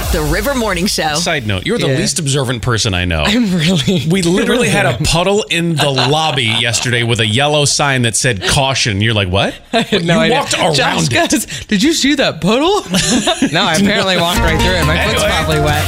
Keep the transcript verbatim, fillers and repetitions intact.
The River Morning Show. Side note, you're the Yeah. least observant person I know. I'm really. We literally had a puddle in the lobby yesterday with a yellow sign that said caution. You're like, what? I had you no idea. walked around Josh it. goes, did you see that puddle? No, I apparently walked right through it. My foot's Anyway. probably wet.